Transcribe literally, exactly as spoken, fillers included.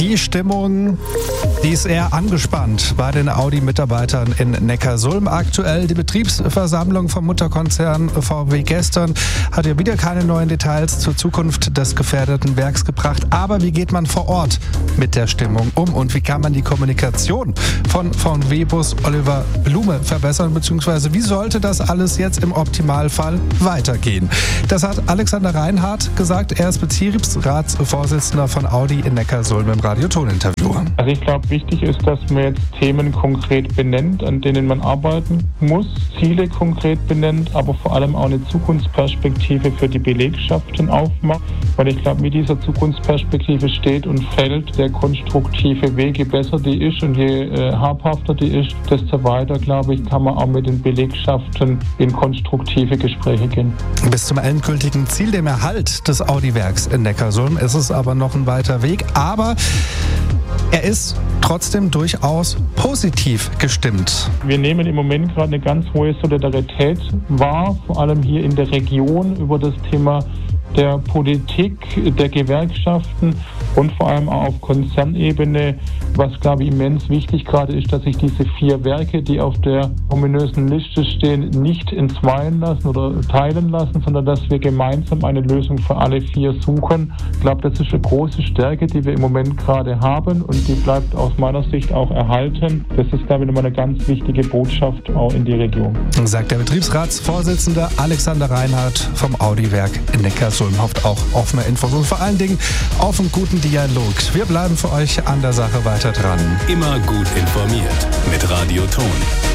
Die Stimmung, die ist eher angespannt bei den Audi-Mitarbeitern in Neckarsulm. Aktuell die Betriebsversammlung vom Mutterkonzern V W gestern hat ja wieder keine neuen Details zur Zukunft des gefährdeten Werks gebracht. Aber wie geht man vor Ort mit der Stimmung um und wie kann man die Kommunikation von V W-Bus Oliver Blume verbessern, beziehungsweise wie sollte das alles jetzt im Optimalfall weitergehen? Das hat Alexander Reinhardt gesagt. Er ist Betriebsratsvorsitzender von Audi in Neckarsulm im Radio-Ton-Interview. Also ich glaube, wichtig ist, dass man jetzt Themen konkret benennt, an denen man arbeiten muss, Ziele konkret benennt, aber vor allem auch eine Zukunftsperspektive für die Belegschaften aufmacht. Weil ich glaube, mit dieser Zukunftsperspektive steht und fällt der konstruktive Weg. Je besser die ist und je äh, habhafter die ist, desto weiter, glaube ich, kann man auch mit den Belegschaften in konstruktive Gespräche gehen. Bis zum endgültigen Ziel, dem Erhalt des Audi-Werks in Neckarsulm, ist es aber noch ein weiter Weg. Aber er ist trotzdem durchaus positiv gestimmt. Wir nehmen im Moment gerade eine ganz hohe Solidarität wahr, vor allem hier in der Region über das Thema der Politik, der Gewerkschaften und vor allem auch auf Konzernebene, was, glaube ich, immens wichtig gerade ist, dass sich diese vier Werke, die auf der ominösen Liste stehen, nicht entzweien lassen oder teilen lassen, sondern dass wir gemeinsam eine Lösung für alle vier suchen. Ich glaube, das ist eine große Stärke, die wir im Moment gerade haben und die bleibt aus meiner Sicht auch erhalten. Das ist, glaube ich, nochmal eine ganz wichtige Botschaft auch in die Region. Sagt der Betriebsratsvorsitzende Alexander Reinhardt vom Audi-Werk in Neckarsulm. Hofft auch auf mehr Infos und vor allen Dingen auf einen guten Dialog. Wir bleiben für euch an der Sache weiter dran. Immer gut informiert mit Radio Ton.